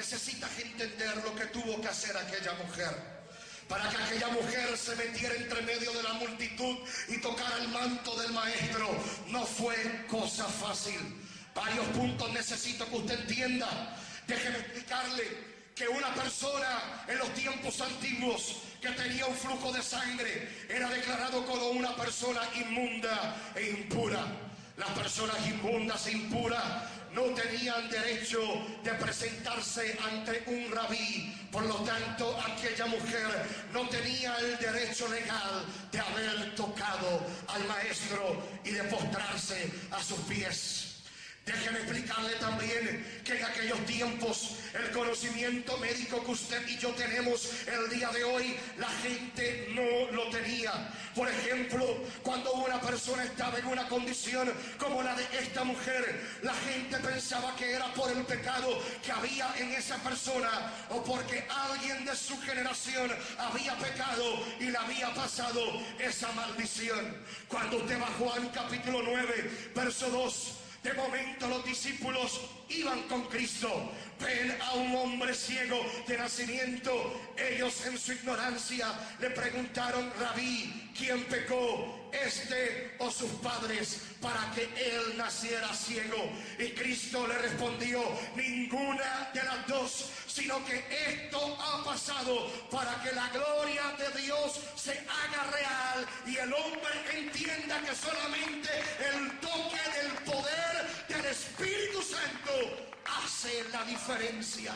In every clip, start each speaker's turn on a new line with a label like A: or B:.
A: necesitas entender lo que tuvo que hacer aquella mujer. Para que aquella mujer se metiera entre medio de la multitud y tocara el manto del maestro, no fue cosa fácil. Varios puntos necesito que usted entienda. Déjeme explicarle que una persona en los tiempos antiguos que tenía un flujo de sangre era declarado como una persona inmunda e impura. Las personas inmundas e impuras no tenían derecho de presentarse ante un rabí. Por lo tanto, aquella mujer no tenía el derecho legal de haber tocado al maestro y de postrarse a sus pies. Déjeme explicarle también que en aquellos tiempos el conocimiento médico que usted y yo tenemos el día de hoy, la gente no lo tenía. Por ejemplo, cuando una persona estaba en una condición como la de esta mujer, la gente pensaba que era por el pecado que había en esa persona o porque alguien de su generación había pecado y le había pasado esa maldición. Cuando usted va a Juan capítulo 9, verso 2, de momento los discípulos iban con Cristo, ven a un hombre ciego de nacimiento. Ellos en su ignorancia le preguntaron: Rabí, ¿quién pecó, este o sus padres, para que él naciera ciego? Y Cristo le respondió: ninguna de las dos, sino que esto ha pasado para que la gloria de Dios se haga real y el hombre entienda que solamente el toque del poder del Espíritu Santo hace la diferencia.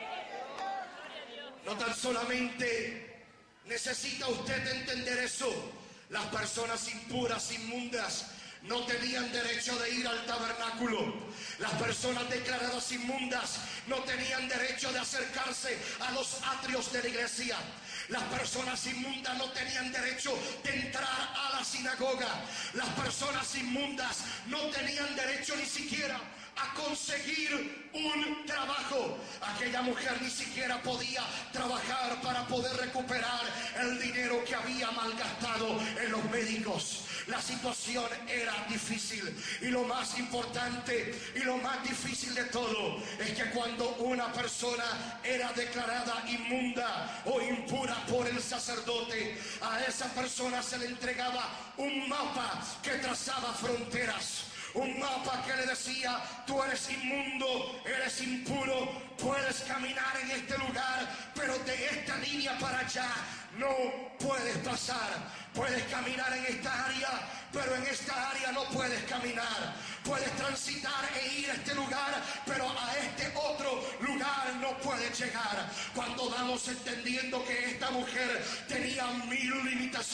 A: No tan solamente necesita usted entender eso, las personas impuras, inmundas, no tenían derecho de ir al tabernáculo. Las personas declaradas inmundas no tenían derecho de acercarse a los atrios de la iglesia. Las personas inmundas no tenían derecho de entrar a la sinagoga. Las personas inmundas no tenían derecho ni siquiera a conseguir un trabajo. Aquella mujer ni siquiera podía trabajar para poder recuperar el dinero que había malgastado en los médicos. La situación era difícil, y lo más importante y lo más difícil de todo es que cuando una persona era declarada inmunda o impura por el sacerdote, a esa persona se le entregaba un mapa que trazaba fronteras. Un mapa que le decía: tú eres inmundo, eres impuro, puedes caminar en este lugar, pero de esta línea para allá no puedes pasar. Puedes caminar en esta área, pero en esta área no puedes caminar. Puedes transitar e ir a este lugar, pero a este otro lugar no puedes llegar. Cuando vamos entendiendo que esta mujer tenía 1000 limitaciones,